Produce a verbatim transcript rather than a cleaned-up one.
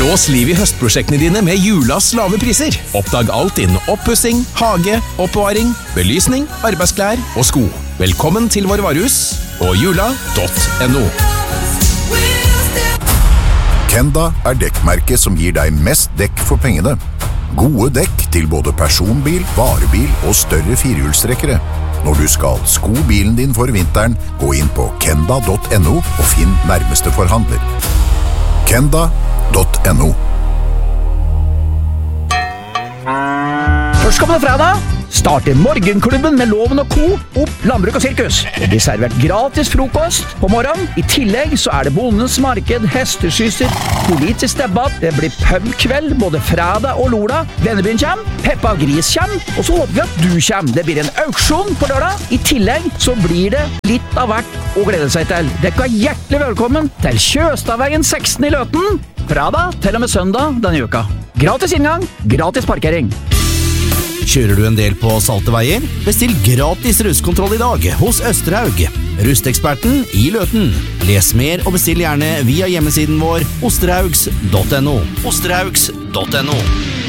Blås liv i høstprosjektene dine med Julas lave priser. Oppdag alt innen oppussing, hage, oppbevaring, belysning, arbeidsklær og sko. Velkommen til våre varehus på jula punktum no. Kenda er dekkmerket som gir deg mest dekk for pengene. Gode dekk til både personbil, varebil og større firehjulstrekkere. Når du skal sko bilen din for vinteren, gå inn på kenda punktum no og finn nærmeste forhandler. kenda punktum no. Førstkommende fredag starter Morgenklubben med Loven og Co. opp Landbruk og Sirkus. Det blir servert gratis frokost på morgenen. I tillegg så er det Bondens marked, hesteskysser, politisk debatt. Det blir pubkveld både fredag og lørdag. Vennebyen kommer, Peppa Gris kommer, og så håper vi at du kommer. Det blir en auksjon på lørdag. I tillegg så blir det litt av hvert å glede seg til. Dere er hjertelig velkommen til Kjøstadveien seksten i Løten. Fredag til og med søndag denne uka. Gratis inngang, gratis parkering. Kjører du en del på salte veier? Bestill gratis rustkontroll i dag hos Østerhaug. Rusteksperten i Løten. Les mer og bestill gjerne via hjemmesiden vår osterhaugs punktum no. osterhaugs punktum no.